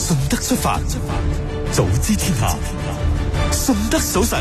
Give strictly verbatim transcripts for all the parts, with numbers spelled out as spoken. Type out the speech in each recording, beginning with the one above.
順德出發，早知天下，順德早晨。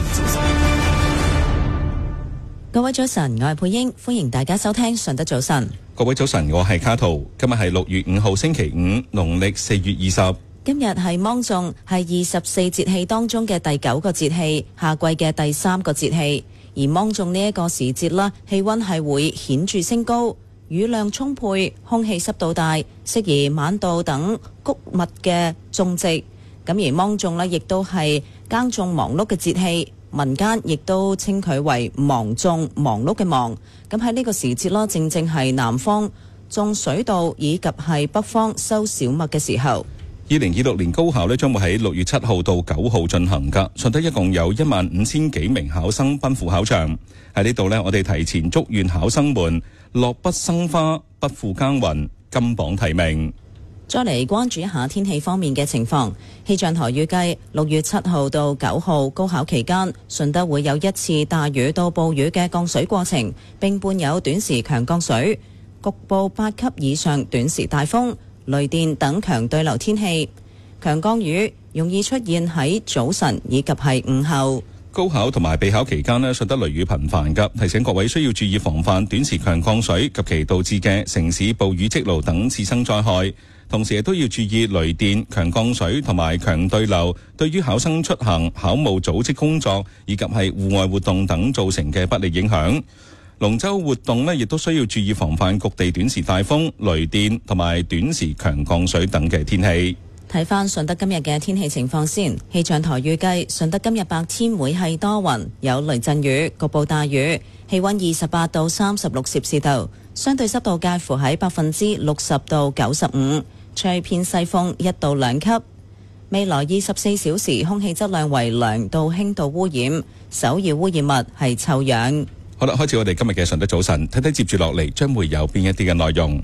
各位早晨，我係佩英，歡迎大家收聽順德早晨。 各位早晨，我係卡圖。今日係六月五號星期五，農曆四月二十。 今日係芒種，係二十四節氣當中嘅第九個節氣，夏季嘅第三個節氣。而芒種呢一個時節啦，氣溫係會顯著升高，雨量充沛，空氣濕度大，適宜晚稻等穀物嘅種植。咁而芒種呢，亦都係耕種忙碌嘅節氣。民間亦都稱佢為忙種，忙碌嘅忙。咁喺呢個時節啦，正正係南方種水稻以及係北方收小麥嘅時候。 二零二六年高考呢，將會喺六月七號到九號進行噶。順德一共有一萬五千幾名考生奔赴考場。喺呢度呢，我哋提前祝願考生們樂不生花，不負耕耘，金榜題名。 再嚟關注一下天氣方面嘅情況。氣象台預計六月七號到九號高考期間，順德會有一次大雨到暴雨嘅降水過程，並伴有短時強降水，局部八級以上短時大風、雷電等強對流天氣。強降雨容易出現喺早晨以及係午後。 高考同埋備考期間呢，順德雷雨頻繁㗎，提醒各位需要注意防範短時強降水及其導致嘅城市暴雨積澇等次生災害。同時亦都要注意雷電、強降水同埋強對流對於考生出行、考務組織工作以及係戶外活動等造成嘅不利影響。龍舟活動呢，亦都需要注意防範局地短時大風、雷電同埋短時強降水等嘅天氣。 睇翻順德今日嘅天氣情況先，氣象台預計順德今日白天會係多雲，有雷陣雨，局部大雨，氣溫二十八到三十六攝氏度，相對濕度介乎喺百分之六十到九十五，吹偏西風一到兩級。未來二十四小時空氣質量為良到輕度污染，首要污染物係臭氧。 好啦，開始我哋今日嘅順德早晨，睇睇接住落嚟將會有邊一啲嘅內容。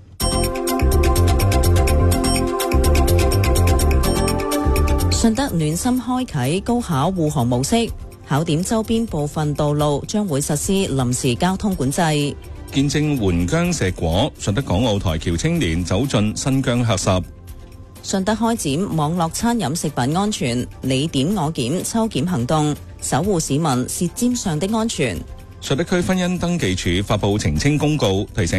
順德暖心開啟高考護航模式，考點周邊部分道路將會實施臨時交通管制。見證援疆碩果，順德港澳台僑青年走進新疆喀什。 順德開展網絡餐飲食品安全你點我檢抽檢行動，守護市民舌尖上的安全。 順德區婚姻登記處發布澄清公告，提醒